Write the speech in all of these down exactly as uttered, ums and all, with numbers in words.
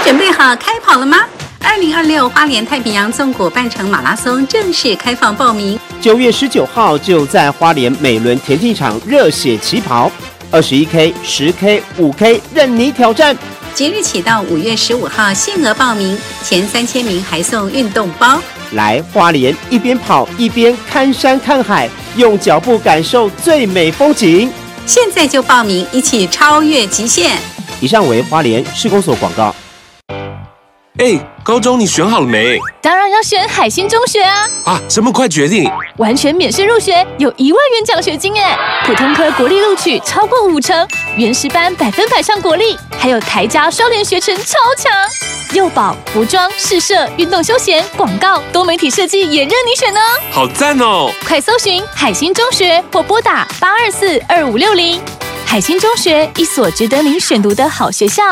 准备好开跑了吗？二零二六花莲太平洋纵谷半程马拉松正式开放报名， 九月十九号就在花莲美伦田径场热血起跑，二十一 K、十 K、五 K 任你挑战。 即日起到五月十五号限额报名，前三千名还送运动包。 来花莲一边跑一边看山看海，用脚步感受最美风景。 现在就报名，一起超越极限。 以上为花莲市公所广告。 哎，高中你选好了没？ 当然要选海星中学啊！ 啊，这么快决定？ 完全免试入学，有一万元奖学金耶！普通科国立录取超过五成，原识班百分百上国立，还有台加双联学程超强。幼保、服装、试社、运动休闲、广告、多媒体设计也任你选呢！ 好赞哦！ 快搜寻海星中学或拨打八二四二五六零。海星中学，一所值得您选读的好学校。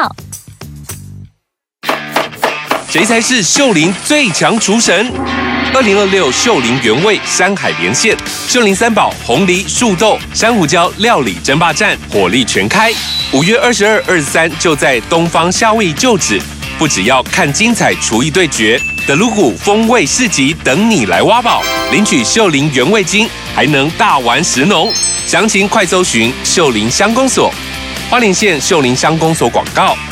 谁才是秀林最强厨神？二零二六秀林原味山海连线，秀林三宝红梨、树豆、珊瑚礁料理争霸战火力全开。五月二十二、二十三就在东方夏威夷旧址，不只要看精彩厨艺对决，德鲁古风味市集等你来挖宝，领取秀林原味金，还能大玩食农。详情快搜寻秀林乡公所，花莲县秀林乡公所广告。